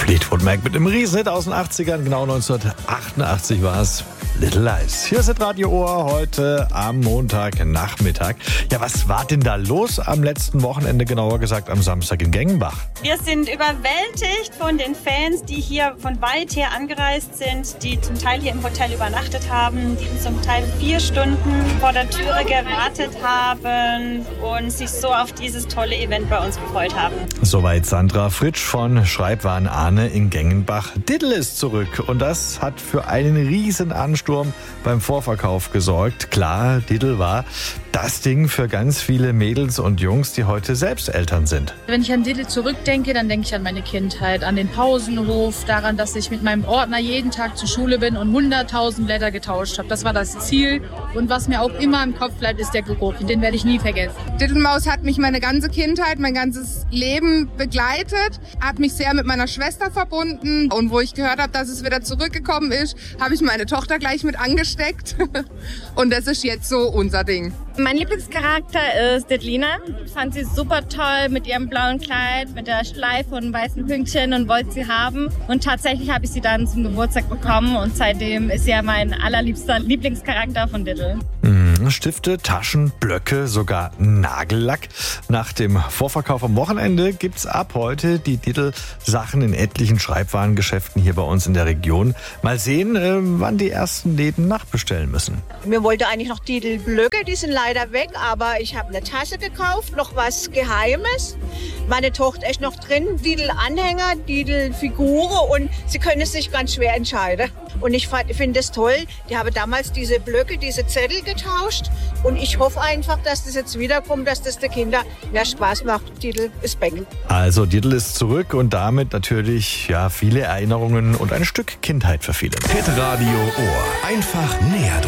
Fleetwood Mac mit einem Riesenhit aus den 80ern, genau 1988 war es. Little Lies. Hier ist das Radio Ohr heute am Montagnachmittag. Ja, was war denn da los am letzten Wochenende, genauer gesagt am Samstag in Gengenbach? Wir sind überwältigt von den Fans, die hier von weit her angereist sind, die zum Teil hier im Hotel übernachtet haben, die zum Teil 4 Stunden vor der Türe gewartet haben und sich so auf dieses tolle Event bei uns gefreut haben. Soweit Sandra Fritsch von Schreibwaren Ahne in Gengenbach. Diddle ist zurück und das hat für einen riesen Ansturm beim Vorverkauf gesorgt. Klar, Diddle war das Ding für ganz viele Mädels und Jungs, die heute selbst Eltern sind. Wenn ich an Diddle zurückdenke, dann denke ich an meine Kindheit, an den Pausenhof, daran, dass ich mit meinem Ordner jeden Tag zur Schule bin und 100.000 Blätter getauscht habe. Das war das Ziel. Und was mir auch immer im Kopf bleibt, ist der Geruch. Den werde ich nie vergessen. Diddlemaus hat mich meine ganze Kindheit, mein ganzes Leben begleitet, hat mich sehr mit meiner Schwester verbunden. Und wo ich gehört habe, dass es wieder zurückgekommen ist, habe ich meine Tochter gleich mit angesteckt. Und das ist jetzt so unser Ding. Mein Lieblingscharakter ist Diddlina. Ich fand sie super toll mit ihrem blauen Kleid, mit der Schleife und weißen Pünktchen und wollte sie haben. Und tatsächlich habe ich sie dann zum Geburtstag bekommen und seitdem ist sie ja mein allerliebster Lieblingscharakter von Diddle. Stifte, Taschen, Blöcke, sogar Nagellack. Nach dem Vorverkauf am Wochenende gibt's ab heute die Diddle-Sachen in etlichen Schreibwarengeschäften hier bei uns in der Region. Mal sehen, wann die ersten Läden nachbestellen müssen. Mir wollte eigentlich noch Diddle-Blöcke, die sind leider weg, aber ich habe eine Tasse gekauft, noch was Geheimes. Meine Tochter ist noch drin, Diddle-Anhänger, Diddle-Figuren und sie können sich ganz schwer entscheiden. Und ich finde es toll, die haben damals diese Blöcke, diese Zettel getauscht und ich hoffe einfach, dass das jetzt wiederkommt, dass das den Kindern mehr Spaß macht. Diddle ist back. Also Diddle ist zurück und damit natürlich viele Erinnerungen und ein Stück Kindheit für viele. Hit Radio Ohr. Einfach näher dran.